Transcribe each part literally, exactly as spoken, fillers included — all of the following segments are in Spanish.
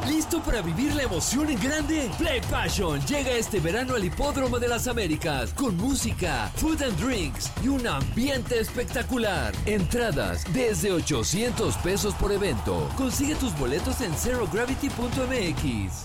¿Listo para vivir la emoción en grande? Play Passion llega este verano al Hipódromo de las Américas con música, food and drinks y un ambiente espectacular. Entradas desde ochocientos pesos por evento. Consigue tus boletos en zero gravity punto m x.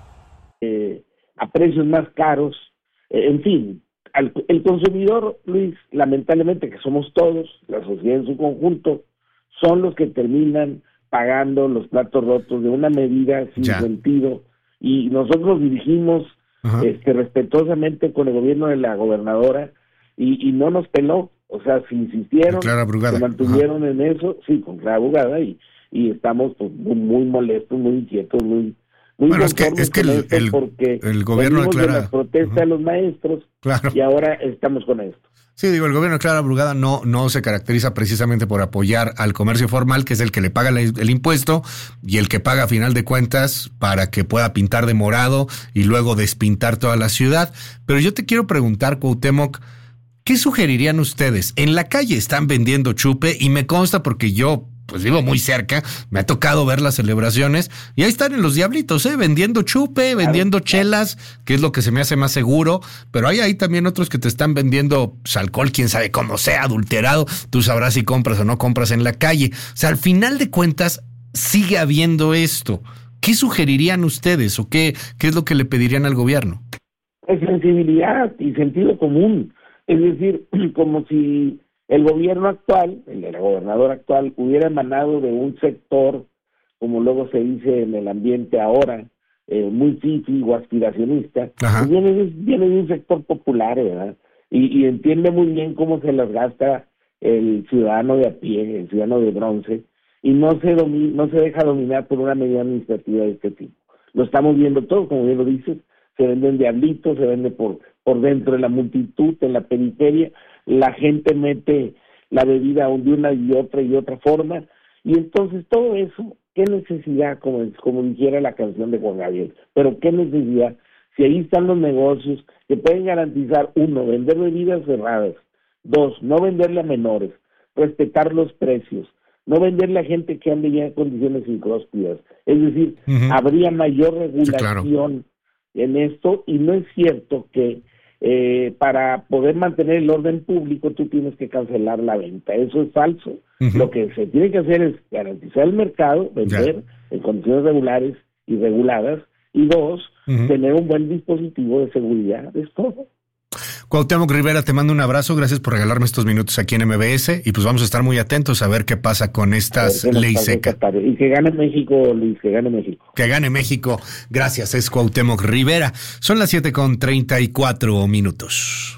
Eh, a precios más caros, eh, en fin, al, el consumidor, Luis, lamentablemente que somos todos, la sociedad en su conjunto, son los que terminan pagando los platos rotos de una medida sin ya. sentido, y nosotros dirigimos este, respetuosamente con el gobierno de la gobernadora y, y no nos peló, o sea, se insistieron, se mantuvieron Ajá. en eso, sí, con Clara Brugada, y, y estamos pues, muy, muy molestos, muy inquietos, muy muy bueno, es que, es que el, el, porque el gobierno declara... de la protesta uh-huh. de los maestros, claro. y ahora estamos con esto. Sí, digo, el gobierno de Clara Brugada no, no se caracteriza precisamente por apoyar al comercio formal, que es el que le paga el, el impuesto y el que paga a final de cuentas para que pueda pintar de morado y luego despintar toda la ciudad. Pero yo te quiero preguntar, Cuauhtémoc, ¿qué sugerirían ustedes? En la calle están vendiendo chupe y me consta porque yo pues vivo muy cerca, me ha tocado ver las celebraciones y ahí están en los diablitos, ¿eh? Vendiendo chupe, vendiendo claro, chelas, claro. que es lo que se me hace más seguro, pero hay ahí también otros que te están vendiendo pues, alcohol, quién sabe cómo sea, adulterado, tú sabrás si compras o no compras en la calle. O sea, al final de cuentas sigue habiendo esto. ¿Qué sugerirían ustedes o qué, qué es lo que le pedirían al gobierno? Es sensibilidad y sentido común, es decir, como si el gobierno actual, el de la gobernadora actual, hubiera emanado de un sector, como luego se dice en el ambiente ahora, eh, muy fifi o aspiracionista, pues viene, de, viene de un sector popular, ¿verdad? Y, y entiende muy bien cómo se las gasta el ciudadano de a pie, el ciudadano de bronce, y no se domi- no se deja dominar por una medida administrativa de este tipo. Lo estamos viendo todo, como bien lo dices, se venden diablitos, se vende por, por dentro de la multitud, en la periferia, la gente mete la bebida de una y otra y otra forma, y entonces todo eso, ¿qué necesidad? Como, como dijera la canción de Juan Gabriel, pero ¿qué necesidad? Si ahí están los negocios que pueden garantizar, uno, vender bebidas cerradas, dos, no venderle a menores, respetar los precios, no venderle a gente que ande ya en condiciones incróspidas, es decir, uh-huh. habría mayor regulación sí, claro. en esto, y no es cierto que Eh, para poder mantener el orden público tú tienes que cancelar la venta, eso es falso. Uh-huh. Lo que se tiene que hacer es garantizar el mercado, vender ya. en condiciones regulares y reguladas, y dos, uh-huh. tener un buen dispositivo de seguridad, es todo. Cuauhtémoc Rivera, te mando un abrazo, gracias por regalarme estos minutos aquí en M B S, y pues vamos a estar muy atentos a ver qué pasa con estas leyes secas. Y que gane México, Luis, que gane México. Que gane México, gracias, es Cuauhtémoc Rivera. Son las siete con treinta y cuatro minutos.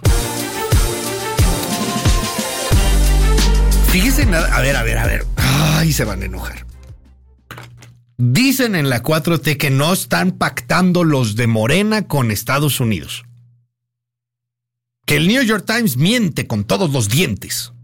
Fíjense nada, a ver, a ver, a ver, ay, se van a enojar. Dicen en la cuatro T que no están pactando los de Morena con Estados Unidos. Que el New York Times miente con todos los dientes.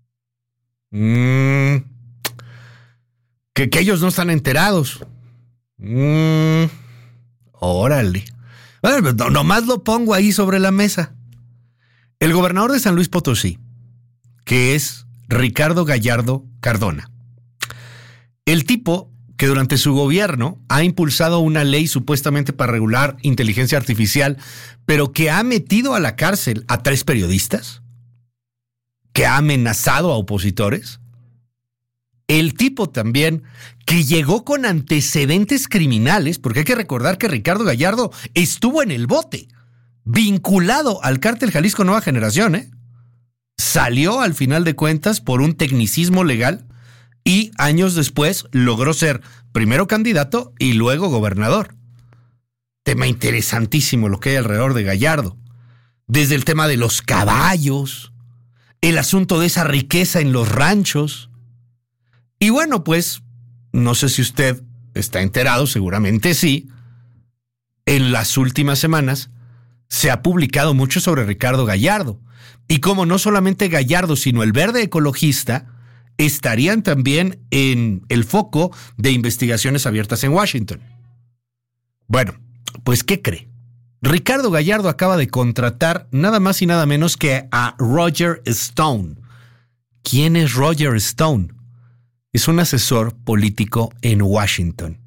Mm. Que, que ellos no están enterados. Mm. Órale. Bueno, no, nomás lo pongo ahí sobre la mesa. El gobernador de San Luis Potosí, que es Ricardo Gallardo Cardona. El tipo que durante su gobierno ha impulsado una ley supuestamente para regular inteligencia artificial, pero que ha metido a la cárcel a tres periodistas, que ha amenazado a opositores. El tipo también que llegó con antecedentes criminales, porque hay que recordar que Ricardo Gallardo estuvo en el bote, vinculado al cártel Jalisco Nueva Generación, ¿eh? Salió al final de cuentas por un tecnicismo legal y años después logró ser primero candidato y luego gobernador. Tema interesantísimo lo que hay alrededor de Gallardo. Desde el tema de los caballos, el asunto de esa riqueza en los ranchos. Y bueno, pues, no sé si usted está enterado, seguramente sí. En las últimas semanas se ha publicado mucho sobre Ricardo Gallardo. Y como no solamente Gallardo, sino el Verde Ecologista estarían también en el foco de investigaciones abiertas en Washington. Bueno, pues ¿qué cree? Ricardo Gallardo acaba de contratar nada más y nada menos que a Roger Stone. ¿Quién es Roger Stone? Es un asesor político en Washington.